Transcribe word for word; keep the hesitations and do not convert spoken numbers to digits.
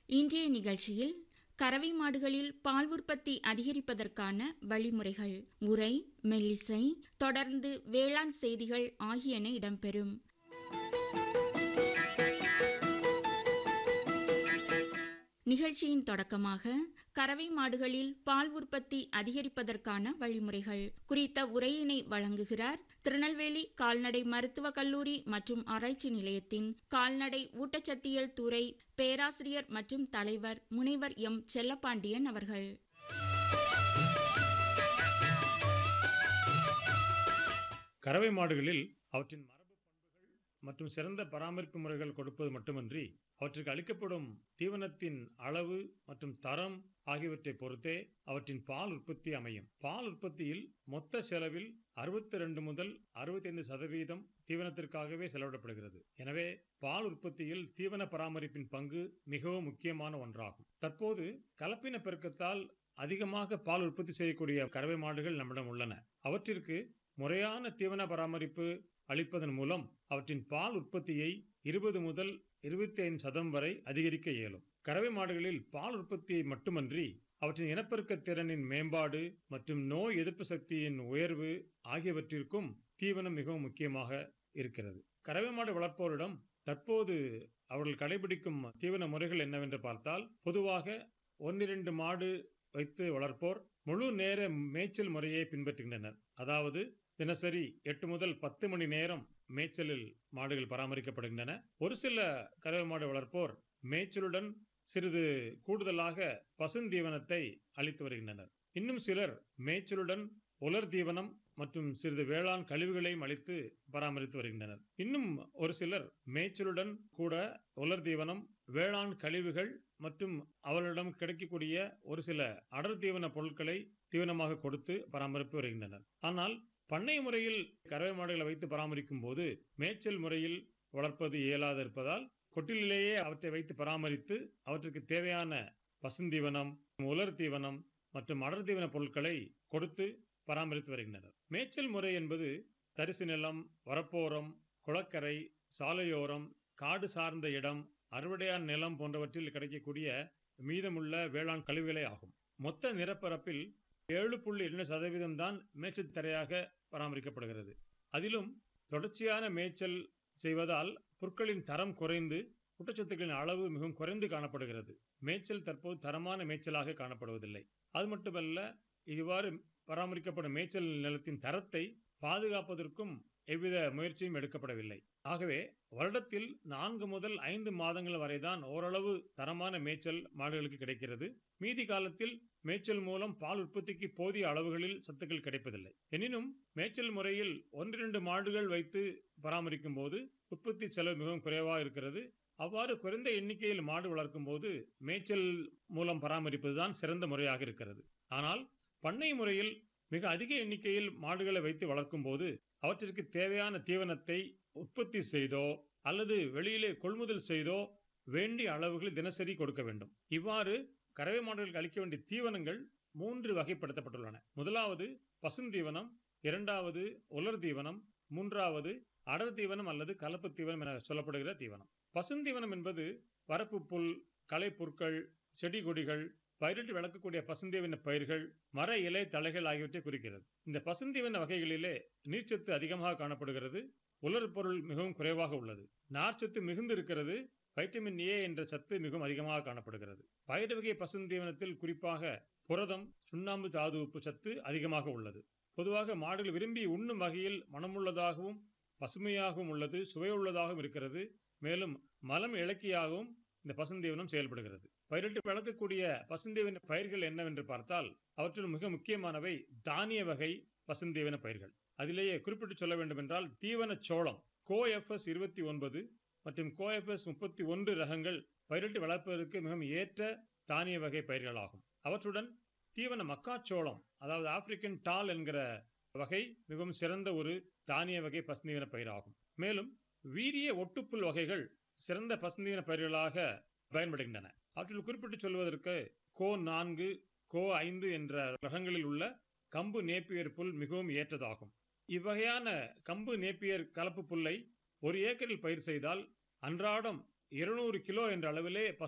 இன்றைய நிகழ்ச்சியில் கறவை மாடுகளில் பால் உற்பத்தி அதிகரிப்பதற்கான வழிமுறைகள், உரை, மெல்லிசை, தொடர்ந்து வேளாண் செய்திகள் ஆகியன இடம்பெறும். நிகழ்ச்சியின் தொடக்கமாக கறவை மாடுகளில் பால் உற்பத்தி அதிகரிப்பதற்கான வழிமுறைகள் குறித்த உரையினை வழங்குகிறார் திருநெல்வேலி கால்நடை மருத்துவக் கல்லூரி மற்றும் ஆராய்ச்சி நிலையத்தின் கால்நடை ஊட்டச்சத்தியல் துறை பேராசிரியர் மற்றும் தலைவர் முனைவர் எம் செல்லப்பாண்டியன் அவர்கள். கறவை மாடுகளில் அவற்றின் மரபு பண்புகள் மற்றும் சிறந்த பராமரிப்பு முறைகள் கொடுப்பது மட்டுமின்றி அவற்றுக்கு அளிக்கப்படும் தீவனத்தின் அளவு மற்றும் தரம் ஆகியவற்றை பொறுத்தே அவற்றின் பால் உற்பத்தி அமையும். பால் உற்பத்தியில் மொத்த செலவில் அறுபத்தி ரெண்டு முதல் அறுபத்தி ஐந்து சதவீதம் தீவனத்திற்காகவே செலவிடப்படுகிறது. எனவே பால் உற்பத்தியில் தீவன பராமரிப்பின் பங்கு மிகவும் முக்கியமான ஒன்றாகும். தற்போது கலப்பின பெருக்கத்தால் அதிகமாக பால் உற்பத்தி செய்யக்கூடிய கறவை மாடுகள் நம்மிடம் உள்ளன. அவற்றிற்கு முறையான தீவன பராமரிப்பு அளிப்பதன் மூலம் அவற்றின் பால் உற்பத்தியை இருபது முதல் இருபத்தி ஐந்து சதம் வரை அதிகரிக்க இயலும். கறவை மாடுகளில் பால் உற்பத்தியை மட்டுமன்றி அவற்றின் இனப்பெருக்க திறனின் மேம்பாடு மற்றும் நோய் எதிர்ப்பு சக்தியின் உயர்வு ஆகியவற்றிற்கும் தீவனம் மிகவும் முக்கியமாக இருக்கிறது. கறவை மாடு வளர்ப்போரிடம் தற்போது அவர்கள் கடைபிடிக்கும் தீவன முறைகள் என்னவென்று பார்த்தால், பொதுவாக ஒன்னிரண்டு மாடு வைத்து வளர்ப்போர் முழு நேர மேய்ச்சல் முறையை பின்பற்றுகின்றனர். அதாவது தினசரி எட்டு முதல் பத்து மணி நேரம் மேய்ச்சலில் மாடுகள் பராமரிக்கப்படுகின்றன. ஒரு சில கறவை மாடு வளர்ப்போர் மேய்ச்சலுடன் சிறிது கூடுதலாக பசுந்தீவனத்தை அளித்து வருகின்றனர். இன்னும் சிலர் மேய்ச்சலுடன் உலர் தீவனம் மற்றும் சிறிது வேளாண் கழிவுகளையும் அளித்து பராமரித்து வருகின்றனர். இன்னும் ஒரு சிலர் மேய்ச்சலுடன் கூட உலர் தீவனம், வேளாண் கழிவுகள் மற்றும் அவர்களிடம் கிடைக்கக்கூடிய ஒரு சில அடர் தீவன பொருட்களை தீவனமாக கொடுத்து பராமரித்து வருகின்றனர். ஆனால் பண்ணை முறையில் கறவை மாடுகளை வைத்து பராமரிக்கும் போது மேய்ச்சல் முறையில் வளர்ப்பது இயலாது இருப்பதால் கொட்டிலேயே அவற்றை வைத்து பராமரித்து அவற்றுக்கு தேவையான பசுந்தீவனம், உலர் தீவனம் மற்றும் அடர் தீவன பொருட்களை கொடுத்து பராமரித்து வருகின்றனர். மேய்ச்சல் முறை என்பது தரிசு நிலம், வரப்போரம், குளக்கரை, சாலையோரம், காடு சார்ந்த இடம், அறுவடையான் நிலம் போன்றவற்றில் கிடைக்கக்கூடிய மீதமுள்ள வேளாண் கழிவுகளே ஆகும். மொத்த நிலப்பரப்பில் ஏழு புள்ளி இரண்டு சதவீதம் தான் மேய்ச்சல் தரையாக பராமரிக்கப்படுகிறது. அதிலும் தொடர்ச்சியான மேய்ச்சல் செய்வதால் புற்களின் தரம் குறைந்து ஊட்டச்சத்துக்களின் அளவு மிகவும் குறைந்து காணப்படுகிறது. மேய்ச்சல் தற்போது தரமான மேய்ச்சலாக காணப்படுவதில்லை. அது மட்டுமல்ல, இவ்வாறு பராமரிக்கப்படும் மேய்ச்சல் நிலத்தின் தரத்தை பாதுகாப்பதற்கும் எவ்வித முயற்சியும் எடுக்கப்படவில்லை. ஆகவே வருடத்தில் நான்கு முதல் ஐந்து மாதங்கள் வரைதான் ஓரளவு தரமான மேய்ச்சல் மாடுகளுக்கு கிடைக்கிறது. மீதி காலத்தில் மேய்ச்சல் மூலம் பால் உற்பத்திக்கு போதிய அளவுகளில் சத்துக்கள் கிடைப்பதில்லை. எனினும் மேய்ச்சல் முறையில் ஒன்றிரண்டு மாடுகள் வைத்து பராமரிக்கும் போது உற்பத்தி செலவு மிகவும் குறைவாக இருக்கிறது. அவ்வாறு குறைந்த எண்ணிக்கையில் மாடு வளர்க்கும் போது மேய்ச்சல் மூலம் பராமரிப்பதுதான் சிறந்த முறையாக இருக்கிறது. ஆனால் பண்ணை முறையில் மிக அதிக எண்ணிக்கையில் மாடுகளை வைத்து வளர்க்கும் போது அவற்றிற்கு தேவையான தீவனத்தை உற்பத்தி செய்தோ அல்லது வெளியிலே கொள்முதல் செய்தோ வேண்டிய அளவுகளில் தினசரி கொடுக்க வேண்டும். இவ்வாறு கறவை மாடுகளுக்கு அளிக்க வேண்டிய தீவனங்கள் மூன்று வகைப்படுத்தப்பட்டுள்ளன. முதலாவது பசுந்தீவனம், இரண்டாவது உலர் தீவனம், மூன்றாவது அடர் தீவனம் அல்லது கலப்பு தீவனம் என சொல்லப்படுகிற தீவனம். பசுந்தீவனம் என்பது வரப்பு புல், களை புற்கள், செடி கொடிகள், பயிரிட்டு வளர்க்கக்கூடிய பசுந்தீவன பயிர்கள், மர இலை தழைகள் ஆகியவற்றை குறிக்கிறது. இந்த பசுந்தீவன வகைகளிலே நீர்ச்சத்து அதிகமாக காணப்படுகிறது. உலர் பொருள் மிகவும் குறைவாக உள்ளது. நார்ச்சத்து மிகுந்து இருக்கிறது. வைட்டமின் ஏ என்ற சத்து மிகவும் அதிகமாக காணப்படுகிறது. பயிர் வகை பசுந்தீவனத்தில் குறிப்பாக புரதம், சுண்ணாம்பு தாது உப்பு சத்து அதிகமாக உள்ளது. பொதுவாக மாடுகள் விரும்பி உண்ணும் வகையில் மனமுள்ளதாகவும் பசுமையாகவும் உள்ளது, சுவையுள்ளதாகவும் இருக்கிறது. மேலும் மலம் இலக்கியாகவும் இந்த பசுந்தீவனம் செயல்படுகிறது. பயிரிட்டு வளர்க்கக்கூடிய பசுந்தீவன பயிர்கள் என்னவென்று பார்த்தால் அவற்றில் மிக முக்கியமானவை தானிய வகை பசுந்தீவன பயிர்கள். அதிலேயே குறிப்பிட்டு சொல்ல வேண்டும் என்றால் தீவன சோளம் கோ எஃப் எஸ் இருபத்தி ஒன்பது மற்றும் கோ எஃப் எஸ் முப்பத்தி ஒன்று ரகங்கள் பயிரிட்டு வளர்ப்பதற்கு மிகவும் ஏற்ற தானிய வகை பயிர்கள் ஆகும். அவற்றுடன் தீவன மக்காச்சோளம், அதாவது ஆப்பிரிக்கன் டால் என்கிற வகை மிகவும் சிறந்த ஒரு தானிய வகை பசுந்தீவன பயிர் ஆகும். மேலும் வீரிய ஒட்டுப்புல் வகைகள் சிறந்த பசுந்தீவன பயிர்களாக பயன்படுகின்றன. அவற்றில் குறிப்பிட்டு சொல்வதற்கு கோ நான்கு, கோ ஐந்து என்ற ரகங்களில் உள்ள கம்பு நேப்பியர் புல் மிகவும் ஏற்றதாகும். இவ்வகையான கம்பு நேப்பியர் கலப்பு புல்லை ஒரு ஏக்கரில் பயிர் செய்தால் அன்றாடம் இருநூறு கிலோ என்ற அளவிலே